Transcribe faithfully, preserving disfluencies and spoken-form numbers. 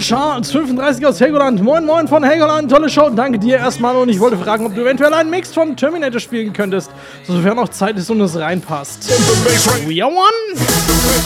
Charles fünfunddreißig aus Helgoland. Moin moin von Helgoland, tolle Show, danke dir erstmal und ich wollte fragen, ob du eventuell einen Mix von Terminator spielen könntest, sofern auch Zeit ist und es reinpasst. We are one!